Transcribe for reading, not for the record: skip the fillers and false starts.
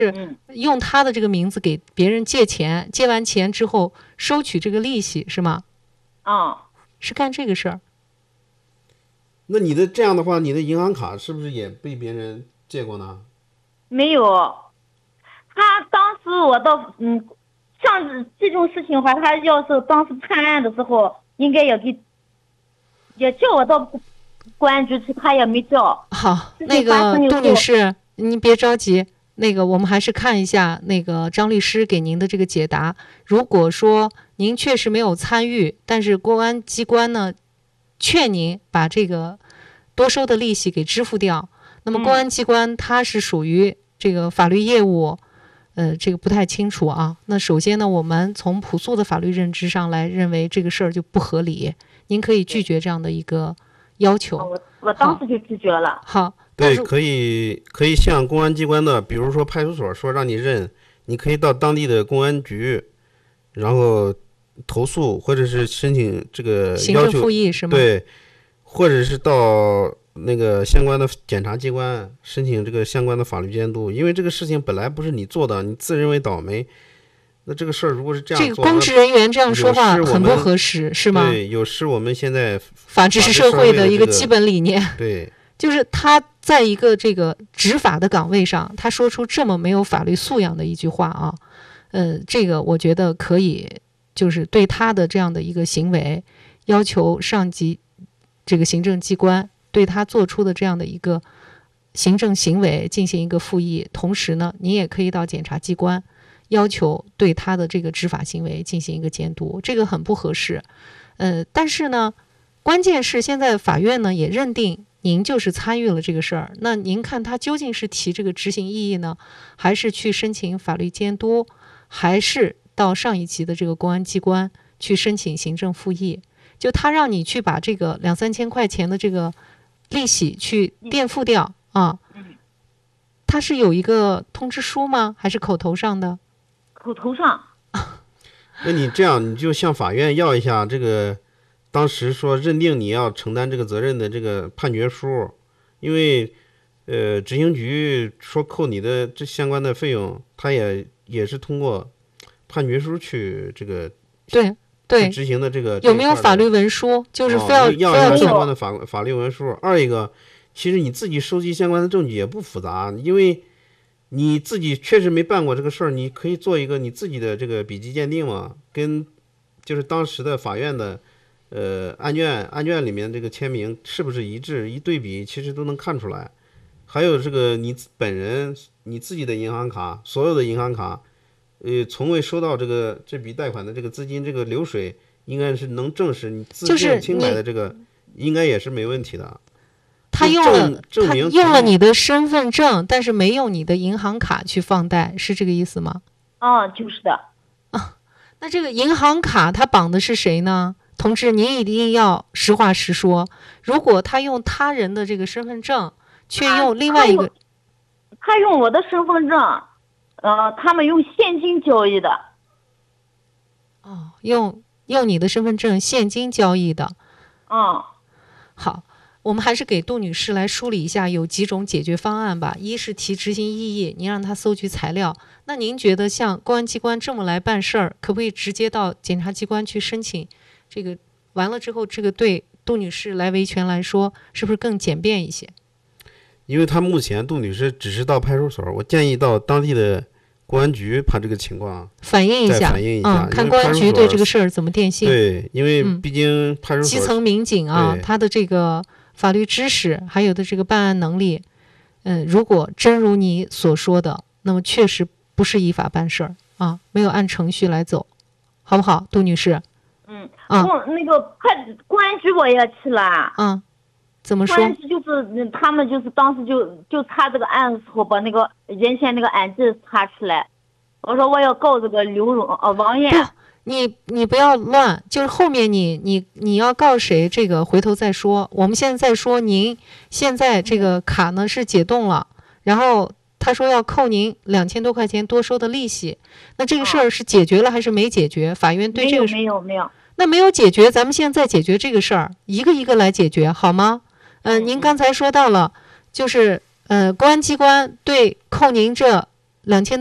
用他的这个名字给别人借钱，借完钱之后收取这个利息是吗？是干这个事儿。 那你的这样的话，你的银行卡是不是也被别人借过呢？ 没有，他当时我到像这种事情的话，他要是当时判案的时候，应该也叫我到公安局去，他也没叫。 好，那个杜女士，您别着急，那个我们还是看一下那个张律师给您的这个解答。如果说您确实没有参与，但是公安机关呢劝您把这个多收的利息给支付掉，那么公安机关它是属于这个法律业务，这个不太清楚啊。那首先呢，我们从朴素的法律认知上来认为这个事儿就不合理，您可以拒绝这样的一个要求。 我当时就拒绝了。 好， 对，可以向公安机关的，比如说派出所说让你认，你可以到当地的公安局，然后投诉或者是申请这个行政复议是吗？ 对，或者是到那个相关的检察机关申请这个相关的法律监督，因为这个事情本来不是你做的，你自认为倒霉，那这个事儿如果是这样做， 这个公职人员这样说话很不合适，是吗？ 对，有失我们现在法治社会的一个基本理念。 对， 就是他在一个这个执法的岗位上，他说出这么没有法律素养的一句话啊，这个我觉得可以，就是对他的这样的一个行为，要求上级这个行政机关对他做出的这样的一个行政行为进行一个复议，同时呢，你也可以到检察机关要求对他的这个执法行为进行一个监督，这个很不合适。但是呢，关键是现在法院呢也认定您就是参与了这个事儿，那您看他究竟是提这个执行异议呢，还是去申请法律监督，还是到上一级的这个公安机关去申请行政复议？就他让你去把这个2-3千块钱的这个利息去垫付掉啊，他是有一个通知书吗？还是口头上的？ 口头上。 那你这样，你就向法院要一下这个当时说认定你要承担这个责任的这个判决书，因为执行局说扣你的这相关的费用，他也是通过判决书去这个对执行的这个有没有法律文书？就是非要要相关的法律文书。二一个，其实你自己收集相关的证据也不复杂，因为你自己确实没办过这个事儿，你可以做一个你自己的这个笔迹鉴定嘛，跟就是当时的法院的案卷里面这个签名是不是一致，一对比其实都能看出来。还有这个你本人你自己的银行卡，所有的银行卡从未收到这笔贷款的这个资金这个流水，应该是能证实你自证清白的这个，应该也是没问题的。 他用了你的身份证，但是没用你的银行卡去放贷，是这个意思吗？ 就是的。 那这个银行卡它绑的是谁呢？同志，您一定要实话实说。如果他用他人的这个身份证，却用另外一个， 他用我的身份证，他们用现金交易的。 用你的身份证现金交易的。好。我们还是给杜女士来梳理一下有几种解决方案吧。一是提执行异议，您让他搜集材料。那您觉得像公安机关这么来办事儿，可不可以直接到检察机关去申请？这个完了之后，这个对杜女士来维权来说，是不是更简便一些？ 因为他目前杜女士只是到派出所，我建议到当地的公安局把这个情况反映一下，看公安局对这个事儿怎么电信。 对，因为毕竟派出所基层民警啊，他的这个法律知识还有的这个办案能力，如果真如你所说的，那么确实不是依法办事儿啊，没有按程序来走，好不好，杜女士？ 那个公安局我也去了。 怎么说？ 公安局就是他们就是当时就查这个案的时候，把那个原先那个案件查出来。我说我要告这个王艳。 你不要乱，就是后面你要告谁，这个回头再说。我们现在再说，您现在这个卡呢是解冻了，然后他说要扣您2000多块钱多收的利息，那这个事儿是解决了还是没解决？法院对这个没有。 那没有解决，咱们现在再解决这个事儿，一个一个来解决，好吗？您刚才说到了，就是公安机关对扣您这 2000